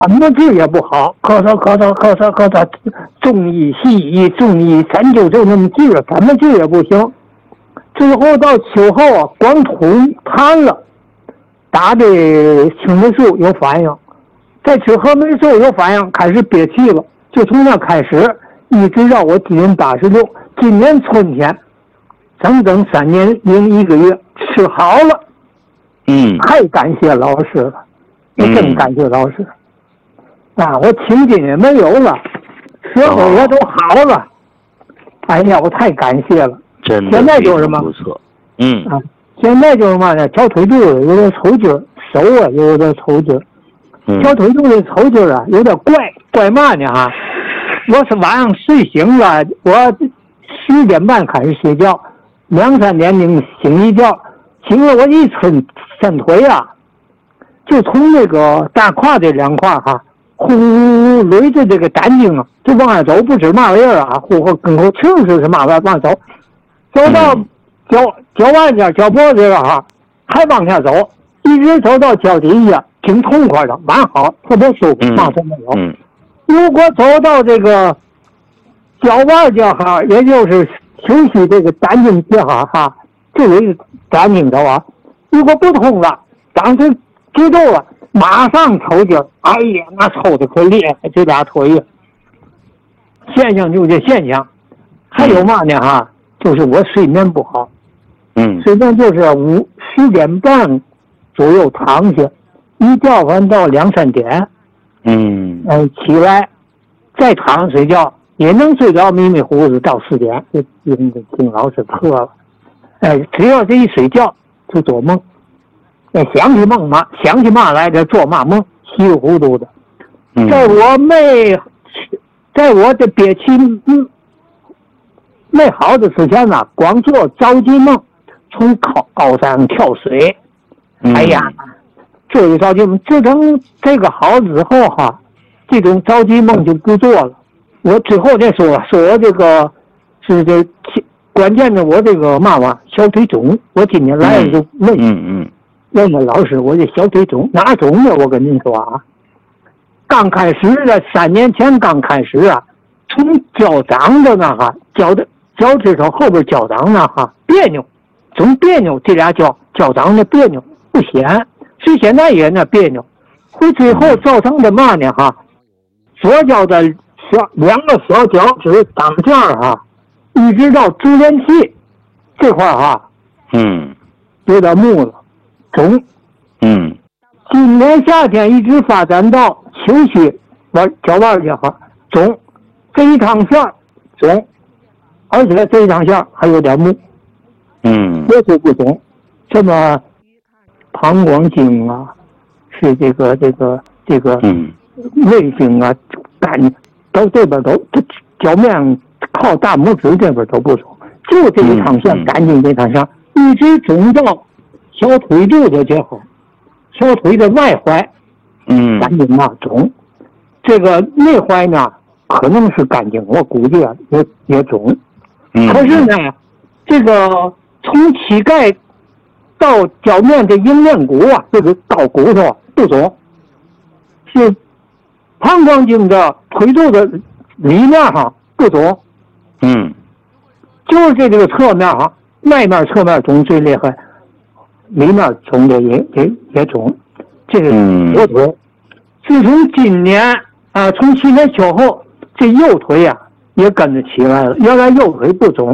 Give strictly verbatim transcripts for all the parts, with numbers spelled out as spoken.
什么治也不好，咳嗽咳嗽咳嗽咳嗽，中医西医中医咱就就那么治，怎么治也不行。最后到秋后啊，光吐痰了，打的青霉素有反应，再吃黑霉素有反应，开始憋气了。就从那开始，一直到我今年八十六，今年春天，整整三年零一个月吃好了。 嗯， 太感谢老师了，我真感谢老师。嗯、啊，我青筋也没有了，舌头也都好了。哦、哎呀，我太感谢了。 真的， 现在就是嘛， 不错。嗯啊，现在就是嘛呢，小腿肚子有点抽筋，手啊有点抽筋。 嗯、 小腿肚子抽筋啊，有点怪怪嘛呢哈。我是晚上睡醒了，我十点半开始睡觉，两三点钟醒一觉，醒了我一伸伸腿啊，就从那个大胯这两块哈，呼呼累着这个胆经啊，就往下走，不知嘛玩意儿啊，呼呼跟口气似的嘛玩往走，走到脚脚腕尖、脚脖子了哈，还往下走，一直走到脚底下，挺痛快的，蛮好，特别舒服，嘛事没有。 嗯如果走到这个脚腕这哈，也就是休息这个胆经这哈哈，就有一个胆经的啊。如果不通了，当时激动了，马上抽筋，哎呀，那抽的可厉害，这俩腿呀。现象就这现象，还有嘛呢哈？就是我睡眠不好， 嗯， 睡眠就是五十点半左右躺下，一觉完到两三点。 嗯， 嗯，起来再躺上睡觉也能睡着迷迷糊糊到四点，就听听老师课了。哎，只要这一睡觉就做梦，哎，想起梦嘛，想起嘛来着做嘛梦，稀里糊涂的。 嗯、 在我没，在我的憋气嗯没好的之前呢，光做着急梦，从高高山上跳水， 嗯、 哎呀。这一着急梦，自从这个好之后哈，这种着急梦就不做了。我之后再说，说我这个是这关键的，我这个嘛嘛小腿肿。我今天来了就问， 嗯嗯， 问问老师，我这小腿肿哪肿的？我跟您说啊，刚开始的三年前刚开始啊，从脚掌的那哈，脚的脚趾头后边脚掌那哈别扭，总别扭，这俩脚脚掌的别扭不显。所以现在也那别扭，会最后造成的嘛呢哈？左脚的小两个小脚趾当间哈，一直到足连器这块哈， 嗯， 有点木了，肿。 嗯， 今年夏天一直发展到秋膝完脚腕这哈肿，这一趟线肿，而且这一趟线还有点木。 嗯， 这就不肿，这么。膀胱经啊，是这个这个这个胃经啊，肝到这边都脚面靠大拇指这边都不肿，就这一趟线，肝经这趟线一直肿到小腿肚子这后，小腿的外踝， 嗯， 肝经啊肿，这个内踝呢可能是肝经，我估计啊也也肿，可是呢，这个从膝盖。到脚面这迎面骨啊，这个到骨头不肿，是膀胱经的腿肚的里面哈不肿， 嗯， 就是这这个侧面哈，外面侧面肿最厉害，里面肿的也也也肿，这个左腿。嗯、自从今年啊，从去年秋后，这右腿呀、啊、也跟着起来了，原来右腿不肿，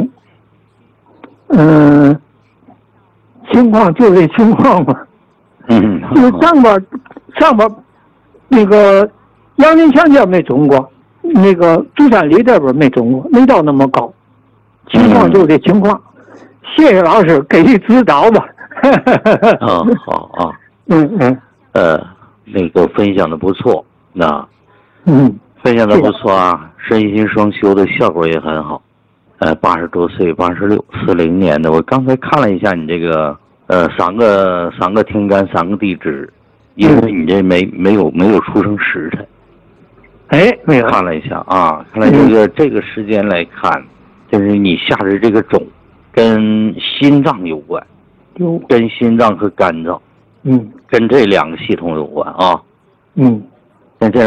嗯。情况就这情况嘛， 嗯， 就是上边上边那个杨林强这没肿过，那个朱山里这边没肿过，没到那么高，情况就这情况。谢谢老师给予指导吧。 啊，好啊， 嗯嗯， 呃，那个分享的不错，那嗯， 分享的不错啊，身心双修的效果也很好。呃，八十多岁，八十六，四零年的。我刚才看了一下你这个，呃，三个三个天干，三个地支，因为你这没没有没有出生时辰。 哎，没有。 看了一下啊，看来这个、嗯、这个时间来看，就是你下的这个种，跟心脏有关， 有跟心脏和肝脏， 嗯， 跟这两个系统有关啊。 嗯， 像这